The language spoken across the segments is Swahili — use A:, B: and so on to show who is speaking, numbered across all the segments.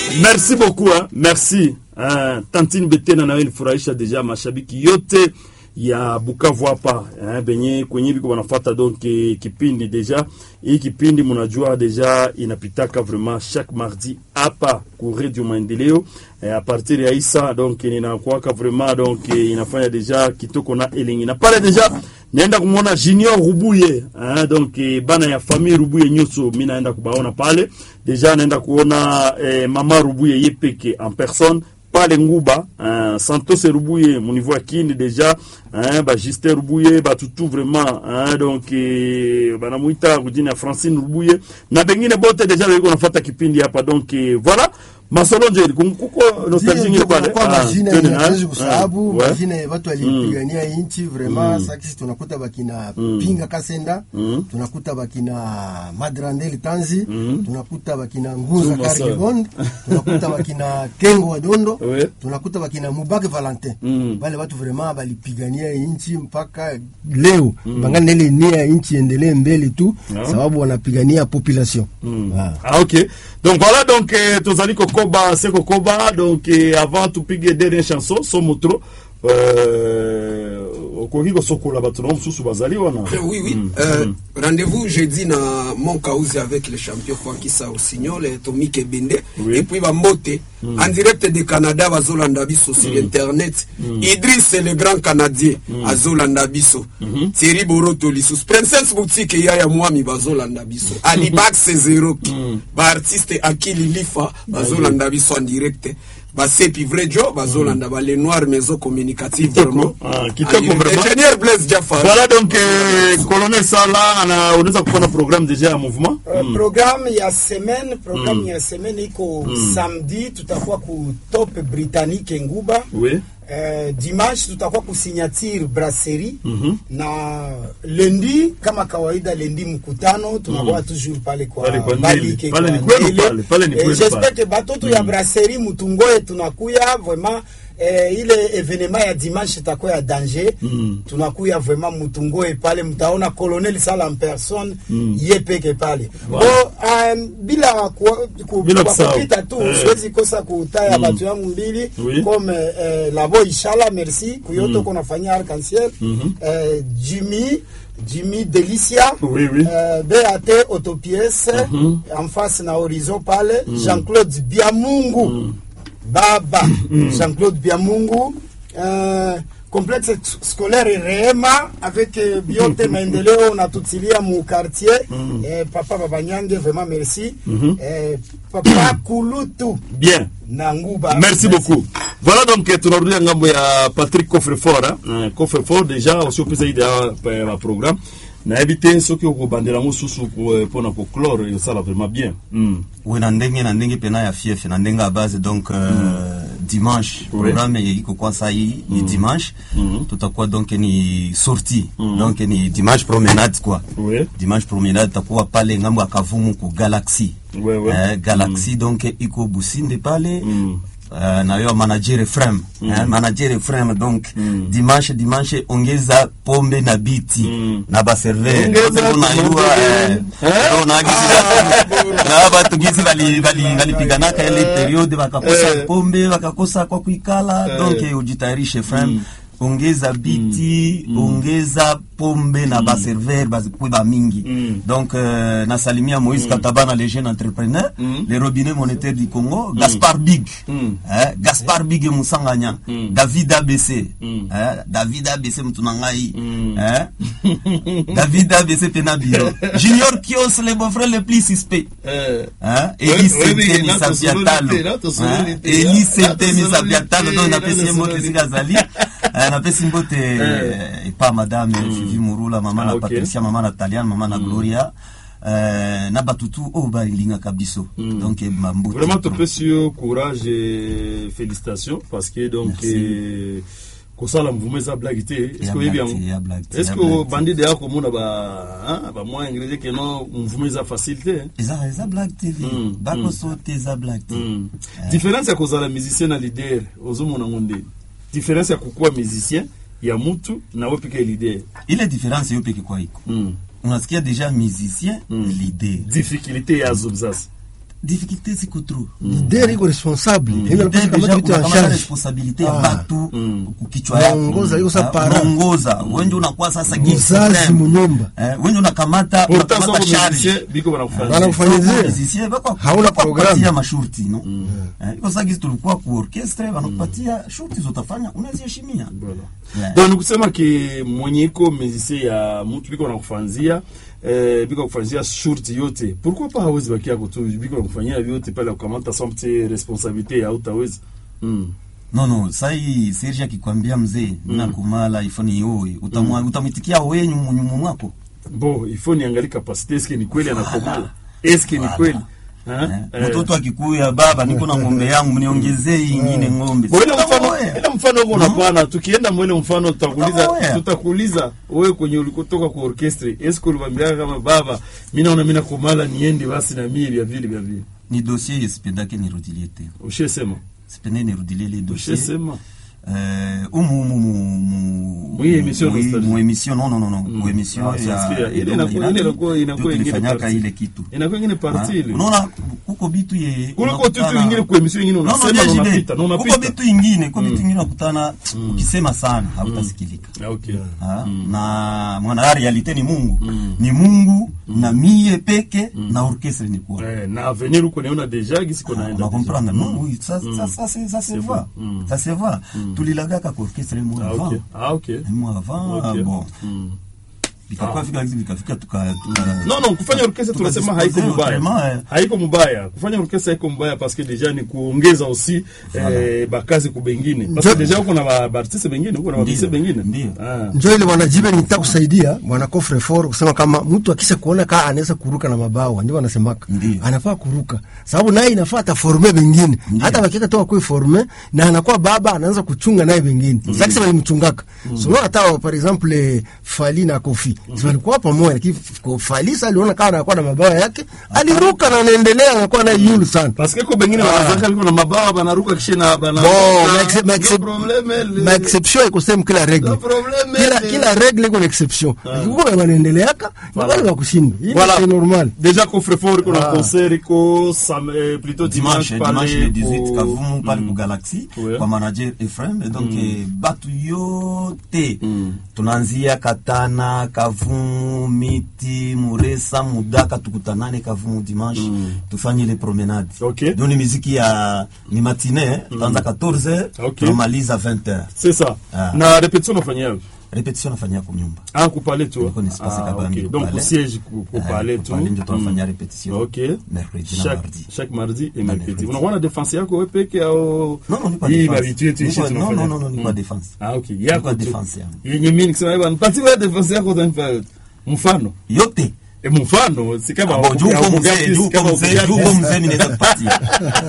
A: Merci beaucoup, hein. Merci. Tantine Betena na wewe furahisha deja mashabiki yote ya Bukavu hapa benye kwenye biko wanafuata donc kipindi deja hii kipindi mnajua deja inapitaka vraiment chaque mardi hapa ku Radio Maendeleo a partir ya Isa donc ninakuwa vraiment donc inafanya deja kitoko na elingi na pale deja naenda kumuona Junior Rubuye donc bana ya famille Rubuye nyoso mimi naenda kubaona pale deja naenda kuona mama Rubuye yepeke en personne pale Nguba Santos Rubuye mon niveau akini déjà ba Justin Rubuye ba tutu vraiment donc bana muita kujina Francine Rubuye na bengine bote déjà biko nafuata kipindi hapa donc voilà Masolonje kuko nostalgie ni pale
B: kwa sababu majina watu walipigania inchi vraiment sasa tunakuta bakina Pinga Kasenda tunakuta bakina Madrandeli Tanzi tunakuta bakina Nguza Karibond tunakuta bakina Kengo Wadondo tunakuta bakina Mubake Valentin wale watu vraiment walipigania inchi mpaka leo bangana ile nia inchi endelee mbele tu sababu wanapigania population
A: OK donc voilà donc tozaliko Koba Seko Koba donc avant tu pigue dernière chanson Somotro okoko sokola batuno msusu bazali wana
C: oui rendez-vous jeudi na Monkauzi avec le champion Kwankisa Osignol et Tommy Kebende et puis Bambote en direct de Canada bazolanda biso sur internet Idriss le grand canadien azolanda biso Thierry Boroto Lissus Princess Boutique ya Mwami bazolanda biso Alibax Zero ba artiste Akili Lifa bazolanda biso en direct Basse Pivrejo, Bazolanda, les noirs maison communicative vraiment. Ingénieur Blaise Jaffa.
A: Voilà donc colonel Sala, on a un programme déjà en mouvement.
D: Programme il y a semaine, iko samedi tutakuwa ku top britannique Nguba.
A: Oui.
D: Dimanche tutakuwa ku signature brasserie na lundi kama kawaida lundi mkutano tunakuwa toujours pale kwa Balike pale ni kweli. J'espère que batoto ya brasserie Mutungoe tunakuya vraiment ile evenement ya dimanche itakuwa ya danger tunakuya vraiment Mutungoe pale mtaona colonel Sala en personne yepeke pale bila kupita tu siwezi kosa kutaya watu yangu mbili comme Labo Ishala merci kuyoto kunafanyia arc-en-ciel Jimmy Delicia BAT Autopièce en face na Horizon pale Jean-Claude Biamungu Baba Jean-Claude Biamungu complexe scolaire Rehema avec Biote Maendeleo na tutilia mu quartier papa Babanyange vraiment merci papa Kulutu
A: bien
D: na Nguba
A: merci beaucoup voilà donc tunarudia ngambo ya Patrick Coffrefort Coffrefort déjà aussi opeza idea pa programme na éviter ce que ko bandela mususu pour na clore et ça là vraiment bien
E: oui na ndenge pena ya fief na ndenge à base donc dimanche programme iko kwa saa hii ni dimanche tutakuwa donc ni sortie donc ni dimanche promenade quoi dimanche promenade tutakuwa pale ngambo ya Kavumu ku Galaxy Galaxy donc iko Businde pale na yo manager Frame donc dimanche ongeza pombe na biti na ba server na yo na batu gizi bali pigana ka ile periode bakakosa pombe bakakosa kwa kuikala donc ujitayarishe Frame ongeza biti ongeza pombe na ba server bazikuba mingi donc nasalimia Moïse Katabana les jeunes entrepreneurs les robinets monétaires du Congo Gaspard Big et Musanganya David ABC mtunangai David ABC Penabiro Junior Kios les beaux-frères les plus suspects Eli Senteni Sabiatalo donc na pesi mbote zikazali na pesi mbote pa madame Fifi Murula mama na Patricia mama na Taliana mama na Gloria na batutu ba linga kabiso donc mambote
A: vraiment te pesi courage et félicitations parce que donc kosala mvumeza blagité est-ce que bandide yako mona ba moins ingrédients que non mvumeza facilité
E: eza blague TV bako sauter za blague
A: différence ya kozala musicien na leader ozomona ngonde différence ya kukua musicien ya mtu na wewe pika leader
E: ile différence yo peke kwa iko unasikia déjà musicien leader
A: difficulté ya zobzas
E: difficulté ziko trop.
B: Leader iko responsable.
E: Leader kama vitu ya charge responsabilité ya watu kukichwa yako.
B: Ongoza yuko sapara.
E: Ongoza. Wewe unakuwa sasa
B: gizazi munyumba.
E: Wewe unakamata charge
A: biko
B: wanakufanyizia. Hauna program
E: ya mashurti no. Iko sasa gizi tulikuwa ku orchestre wanakupatia shurti zotafanya unaziheshimia.
A: Donc nikusema ki mwenyeko musicien ya mtu biko wanakufanzia biko kufanyia shurti yote. Pourquoi pas hawezi bakia kutu biko kufanyia vyote pale ukamata somte responsabilité ya utawezi.
E: No, sai Serge akikwambia mzee na kumala ifoni yoye utamitikia wewe nyumu mwako.
A: Bo, ifoni angalia capacité eske ni kweli anakomala. Eske ni kweli.
E: Mtoto akikuya baba niko na ng'ombe yangu mniongezee nyingine ng'ombe.
A: Ile mfano uko unapana tukienda mwele mfano tutakuuliza wewe kwenye ulikotoka kwa orchestre eske uliwaambia kama baba mimi naona mimi nakomala niende basi na mili ya vile.
E: Ni dossier isipendake nirudilie tena.
A: Ushesema.
E: Sipende nirudilie le dossier.
A: Ushesema.
E: Émission non émission ya
A: ile inakuwa
E: ingine ile kitu
A: inakuwa ingine parti ile
E: unaona kuko bitu ye
A: kuko kitu ingine kwa emission ingine unasema unapita
E: kuko bitu ingine unakutana ukisema sana hautasikilika.
A: Okay.
E: Na mwana realite ni Mungu ni Mungu na mie peke na orchestre ni kwa
A: na avenir uko naona deja gisi konaenda
E: na comprendre non oui ça se voit tulilagaka kwa orchestre moi avant.
A: Okay.
E: Moi avant bon. Bikafika tuka
A: non kufanya orchestre tunasema haiko mbaya. Haiko mbaya. Kufanya orchestre haiko mbaya parce que déjà ni kuongeza aussi bakazi kubengine. Parce que déjà uko na artiste bengine, uko na artiste bengine.
E: Ndio.
B: Njoo ile wanajibe nitaka kusaidia bwana Coffre Fort kusema kama mtu akisha kuona kaa anaweza kuruka na mabawa ndio wanasemaka. Anafaa kuruka. Sababu naye inafaa ataforme bengine. Hata wakieka toa kwa forme na anakuwa baba anaanza kuchunga naye bengine. Sasa walimchungaka. So hata par exemple Fali na Kofi walikuwa pamoja lakini Falisa aliona kama anakuwa na mabawa yake aliruka na anaendelea anakuwa na yulu sana
A: parce que kwa bengine wanazaka alikuwa na mabawa banaruka kisha na bana
B: ma exception iko sema kila regle kila regle iko exception kwa wanaendelea na wale wa kushinda
A: voilà
B: normal
A: déjà Coffre Fort iko na concert iko plutôt dimanche
E: le 18 Kavumu pale ku Galaxy kwa manager Ephraim et donc batu yote tunaanzia Katana Kavumu Miti Muresa Mudaka tukutanane Kavumu dimanche tufanye les promenades.
A: Okay.
E: Donc muziki ya ni matinée tutaanza 14h tumaliza 20h.
A: C'est ça. Na répétition nafanyia
E: répétition nafanyia kwa nyumba.
A: Ku palais tu.
E: Okay.
A: Donc au siège ku palais tu.
E: Ndio tunafanya répétition.
A: Okay.
E: Mercredi na mardi.
A: Chaque mardi et mercredi. Unakuwa na défense yako wewe peke au
E: non ni pas défense. Non ni pas défense.
A: Okay. Yako
E: défense.
A: Yenye mimi nikisema bwana pati wewe défense yako utanipa mfano.
E: Yote.
A: Mfano si kama
E: juko mzee mimi naweza kupatia.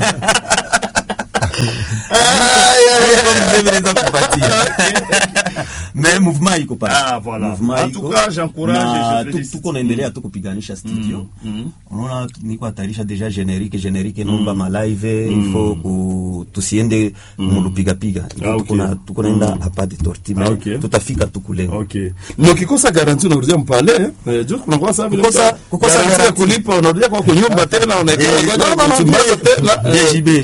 E: Mais mouvement iko pale.
A: Voilà. En tout cas, j'encourage et je félicite.
E: Tuko naendelea tu kupiganisha studio. Unaona niko atarisha deja générique nomba ma live il faut tusiende mulupiga piga. Tuko naenda hapa de torti mais tutafika tukule.
A: Okay. No kikosa garantie unarudia mpale, just kuna kwa sababu kukosa garantie kulipa unarudia kwa nyumba tena unaenda
E: tena. DJB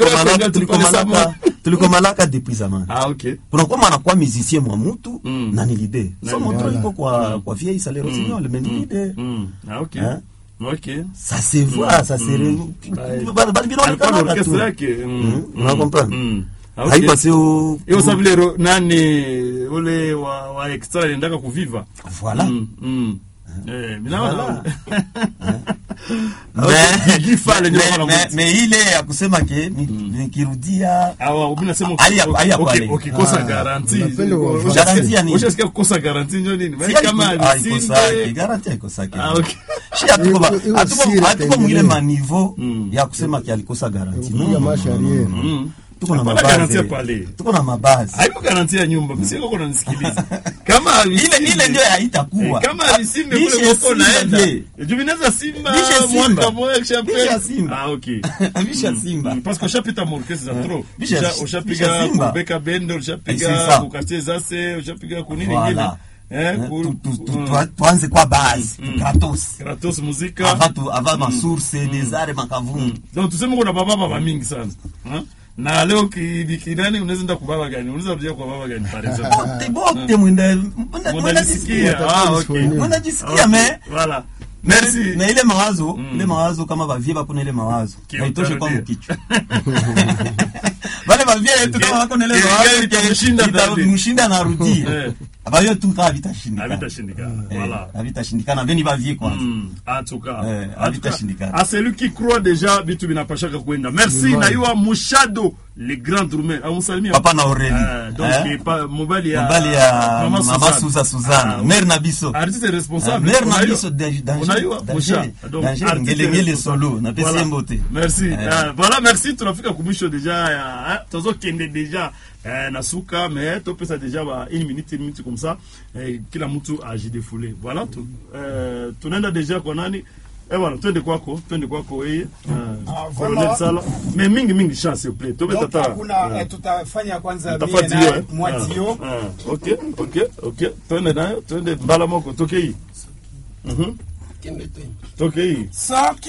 E: tuliko malaka depuis zamani.
A: Okay.
E: Kuna kwa maana kwa musicien mwa mtu na ni leader. So moto iko kwa vieille salaire signal le même leader.
A: Okay. Okay.
E: Ça se voit, ça se on comprend. Haipasi
A: hiyo sababu nani ule wa extra ndaka kuviva.
E: Voilà.
A: Mina
E: mais ile ya kusema ke nikirudia
A: unasema ukikosa garantie
E: ni
A: unasikia kukosa garantie ndio nini kama
E: garantie ikosa ke hatuko mwile maniveau ya kusema ke alikosa garantie
B: ya masharia
E: tuko na mabazi
A: haiko garantia ya nyumba msiko kuna nisikiliza kama
E: ile ndio haitakuwa
A: kama alisimbe kule huko naenda juvineza simba mwaka moja kisha
E: simba
A: okay
E: bisha simba
A: parce que chapita morkesi za trop ushapiga kubeka bendo ushapiga kukacheza zase ushapiga kunini ngine
E: tuanze kwa base
A: Kratos muzika
E: ava masource des arts makavungu.
A: Donc tuseme kuna baba mingi sana na leo kidikidani unaweza nda kubaba gani, unaweza rudia kwa baba gani par exemple
E: bote mwenda jisikia mwenda jisikia me
A: voilà. Merci.
E: Na ile mawazo kama bavie bako na ile mawazo haitoshe kwa mkichwa wale bavie yetu kama wako na ile mawazo mshinda na rudi abayo tu ka habitashindikana voilà habitashindikana beni bavie kwanza
A: en tout cas
E: habitashindikana
A: à celui qui croit déjà bitu binapashaka kwenda. Merci na yua Mushado le grand Roumain amusalimia
E: papa na Aurélie
A: donc pas mobali ya
E: mama Suzanne mère Nabiso
A: artiste responsable
E: mère Nabiso danger ngele solo na pesi mbote.
A: Merci voilà, merci tunafika kumisho déjà tozo kende déjà nasuka mais topesa déjà ba 1 minute comme ça kila mtu ajidefoule. Voilà tunaenda déjà kwa nani voilà, twende kwako yeye Colonel Sala mais mingi chance s'il vous plaît tobe tata
D: kuna tutafanya kwanza mimi na mwatio.
A: Okay twende nayo twende mbala moko tokei tokei